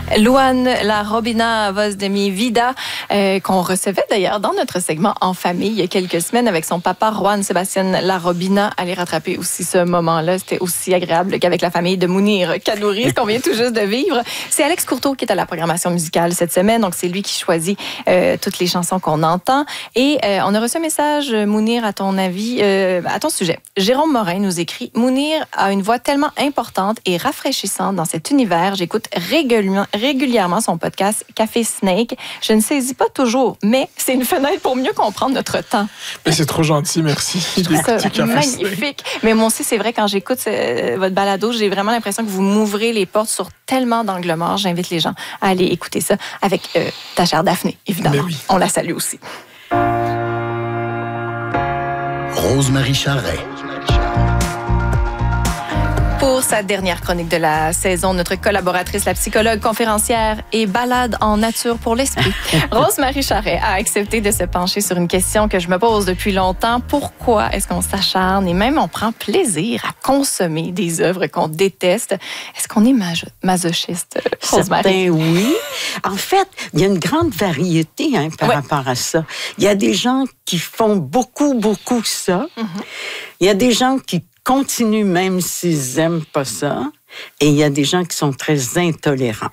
Luan Larobina Voz de mi vida, qu'on recevait d'ailleurs dans notre segment En famille il y a quelques semaines avec son papa Juan Sébastien Larobina. Allez rattraper aussi ce moment-là. C'était aussi agréable qu'avec la famille de Mounir Kadouri, ce qu'on vient tout juste de vivre. C'est Alex Courteau qui est à la programmation musicale cette semaine, donc c'est lui qui choisit toutes les chansons qu'on entend. Et on a reçu un message, Mounir, à ton avis, à ton sujet. Jérôme Morin nous écrit: Mounir a une voix tellement importante et rafraîchissante dans cet univers. J'écoute régulièrement son podcast Café Snake. Je ne saisis pas toujours, mais c'est une fenêtre pour mieux comprendre notre temps. Mais c'est trop gentil, merci. Je trouve ça magnifique. Mais moi aussi, c'est vrai, quand j'écoute votre balado, j'ai vraiment l'impression que vous m'ouvrez les portes sur tellement d'angles morts. J'invite les gens à aller écouter ça avec ta chère Daphné, évidemment. Oui. On la salue aussi. Rose-Marie Charret. Pour sa dernière chronique de la saison, notre collaboratrice, la psychologue, conférencière et balade en nature pour l'esprit, Rose-Marie Charret, a accepté de se pencher sur une question que je me pose depuis longtemps. Pourquoi est-ce qu'on s'acharne et même on prend plaisir à consommer des œuvres qu'on déteste? Est-ce qu'on est masochiste, Rose-Marie? Certains, oui. En fait, il y a une grande variété par rapport à ça. Il y a des gens qui font beaucoup ça. Mm-hmm. Il y a des gens qui continuent même s'ils n'aiment pas ça. Et il y a des gens qui sont très intolérants.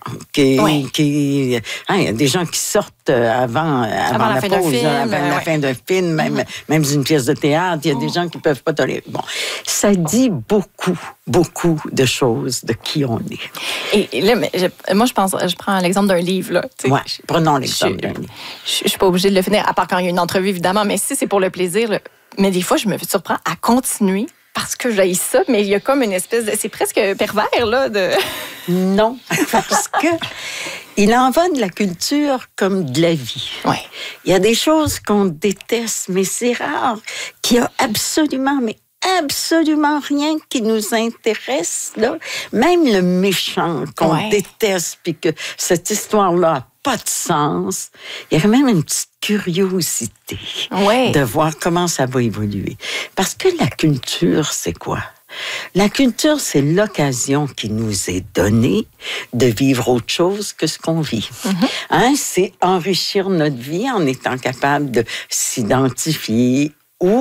Il y a des gens qui sortent avant la fin pause, d'un film, la fin d'un film, même d'une pièce de théâtre. Il y a des gens qui ne peuvent pas tolérer. Bon, ça dit beaucoup de choses de qui on est. Et là, moi, je prends l'exemple d'un livre. Là, prenons l'exemple d'un livre. Je ne suis pas obligée de le finir, à part quand il y a une entrevue, évidemment. Mais si c'est pour le plaisir, là, mais des fois, je me surprends à continuer parce que j'haïs ça, mais il y a comme une espèce de... C'est presque pervers, là, de... Non, parce que il en va de la culture comme de la vie. Ouais. Il y a des choses qu'on déteste, mais c'est rare qu'il y a absolument rien qui nous intéresse, là. Même le méchant qu'on déteste, puis que cette histoire-là n'a pas de sens, il y a quand même une petite curiosité de voir comment ça va évoluer. Parce que la culture, c'est quoi? La culture, c'est l'occasion qui nous est donnée de vivre autre chose que ce qu'on vit. Mm-hmm. C'est enrichir notre vie en étant capable de s'identifier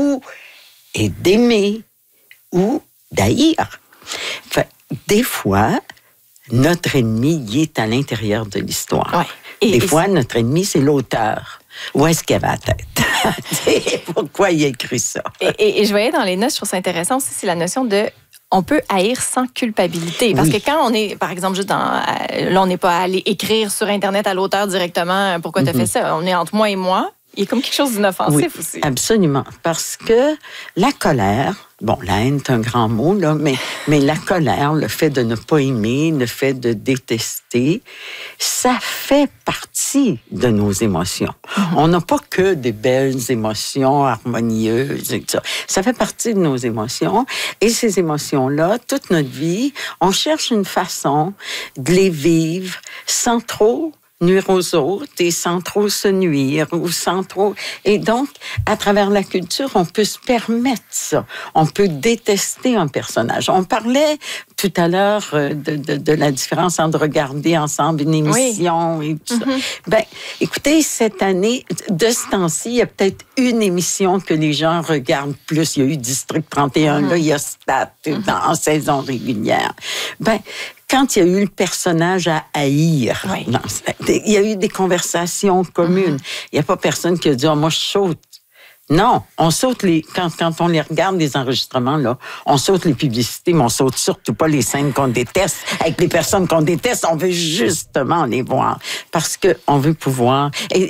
et d'aimer ou d'haïr. Enfin, des fois, notre ennemi y est à l'intérieur de l'histoire. Ouais. Des fois, notre ennemi, c'est l'auteur. Où est-ce qu'il avait la tête? Pourquoi il a écrit ça? Et je voyais dans les notes, je trouve ça intéressant aussi, c'est la notion de... On peut haïr sans culpabilité. Parce que quand on est, par exemple, juste là, on n'est pas allé écrire sur Internet à l'auteur directement « Pourquoi tu as fait ça? » On est entre moi et moi. Il y a comme quelque chose d'inoffensif aussi. Absolument. Parce que la colère, la haine est un grand mot, là, mais la colère, le fait de ne pas aimer, le fait de détester, ça fait partie de nos émotions. Mm-hmm. On n'a pas que des belles émotions harmonieuses et tout ça. Ça fait partie de nos émotions. Et ces émotions-là, toute notre vie, on cherche une façon de les vivre sans trop nuire aux autres et sans trop se nuire ou sans trop... Et donc, à travers la culture, on peut se permettre ça. On peut détester un personnage. On parlait tout à l'heure de la différence entre regarder ensemble une émission et tout ça. Écoutez, cette année, de ce temps-ci, il y a peut-être une émission que les gens regardent plus. Il y a eu District 31, là, il y a Stat en saison régulière. Quand il y a eu le personnage à haïr, il y a eu des conversations communes. Il n'y a pas personne qui a dit « moi, je saute ». Non, on saute quand on les regarde, les enregistrements, là, on saute les publicités, mais on saute surtout pas les scènes qu'on déteste. Avec les personnes qu'on déteste, on veut justement les voir. Parce qu'on veut pouvoir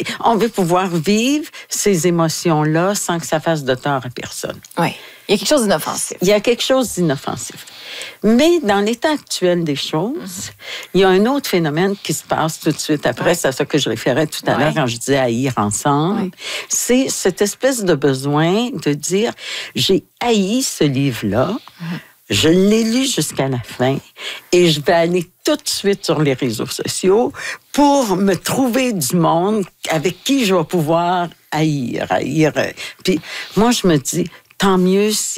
vivre ces émotions-là sans que ça fasse de tort à personne. Oui. Il y a quelque chose d'inoffensif. Il y a quelque chose d'inoffensif. Mais dans l'état actuel des choses, il y a un autre phénomène qui se passe tout de suite après. C'est à ça que je référais tout à l'heure quand je disais haïr ensemble. C'est cette espèce de besoin de dire, j'ai haï ce livre-là, je l'ai lu jusqu'à la fin et je vais aller tout de suite sur les réseaux sociaux pour me trouver du monde avec qui je vais pouvoir haïr. Puis moi, je me dis, tant mieux si